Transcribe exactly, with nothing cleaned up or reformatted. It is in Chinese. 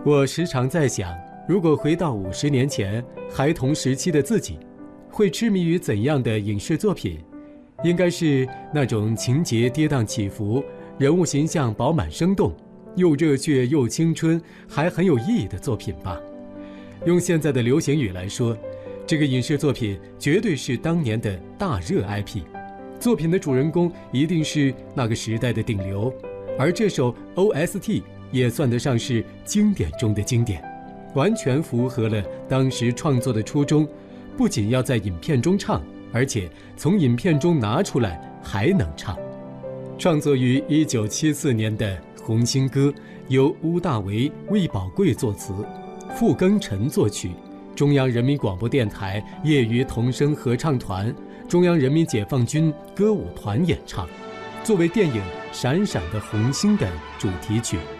我时常在想，如果回到五十年前孩童时期的自己，会痴迷于怎样的影视作品？应该是那种情节跌宕起伏，人物形象饱满生动，又热血又青春，还很有意义的作品吧。用现在的流行语来说，这个影视作品绝对是当年的大热 I P， 作品的主人公一定是那个时代的顶流，而这首 O S T 也算得上是经典中的经典，完全符合了当时创作的初衷，不仅要在影片中唱，而且从影片中拿出来还能唱。创作于一九七四年的《红星歌》，由乌大维、魏宝贵作词，傅庚辰作曲，中央人民广播电台业余童声合唱团、中央人民解放军歌舞团演唱，作为电影《闪闪的红星》的主题曲。